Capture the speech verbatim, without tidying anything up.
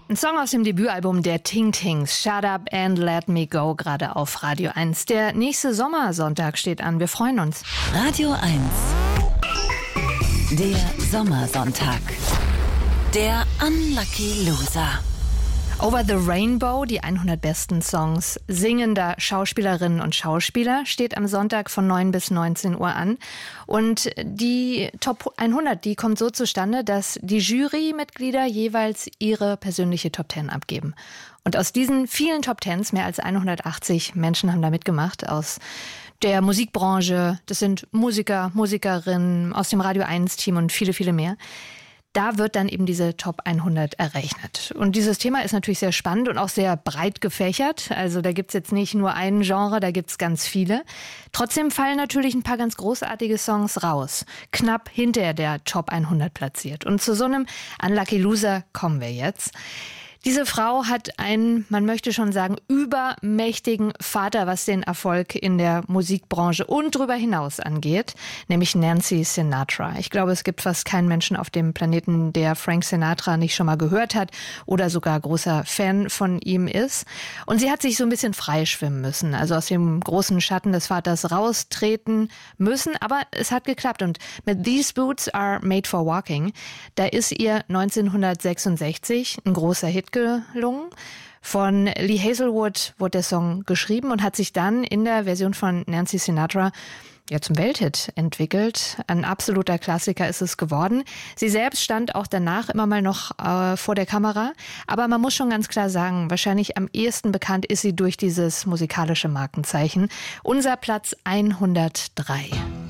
Ein Song aus dem Debütalbum der Ting Tings, Shut Up and Let Me Go, gerade auf Radio eins. Der nächste Sommersonntag steht an, wir freuen uns. Radio eins, der Sommersonntag, der Unlucky Loser. Over the Rainbow, die hundert besten Songs singender Schauspielerinnen und Schauspieler, steht am Sonntag von neun bis neunzehn Uhr an. Und die Top hundert, die kommt so zustande, dass die Jurymitglieder jeweils ihre persönliche Top zehn abgeben. Und aus diesen vielen Top Tens, mehr als hundertachtzig Menschen haben da mitgemacht, aus der Musikbranche, das sind Musiker, Musikerinnen, aus dem Radio eins Team und viele, viele mehr. Da wird dann eben diese Top hundert errechnet. Und dieses Thema ist natürlich sehr spannend und auch sehr breit gefächert. Also da gibt's jetzt nicht nur ein Genre, da gibt's ganz viele. Trotzdem fallen natürlich ein paar ganz großartige Songs raus. Knapp hinter der Top hundert platziert. Und zu so einem Unlucky Loser kommen wir jetzt. Diese Frau hat einen, man möchte schon sagen, übermächtigen Vater, was den Erfolg in der Musikbranche und darüber hinaus angeht, nämlich Nancy Sinatra. Ich glaube, es gibt fast keinen Menschen auf dem Planeten, der Frank Sinatra nicht schon mal gehört hat oder sogar großer Fan von ihm ist. Und sie hat sich so ein bisschen freischwimmen müssen, also aus dem großen Schatten des Vaters raustreten müssen, aber es hat geklappt. Und mit These Boots Are Made for Walking, da ist ihr neunzehnhundertsechsundsechzig ein großer Hit gelungen. Von Lee Hazelwood wurde der Song geschrieben und hat sich dann in der Version von Nancy Sinatra ja zum Welthit entwickelt. Ein absoluter Klassiker ist es geworden. Sie selbst stand auch danach immer mal noch äh, vor der Kamera. Aber man muss schon ganz klar sagen, wahrscheinlich am ehesten bekannt ist sie durch dieses musikalische Markenzeichen. Unser Platz hundertdrei.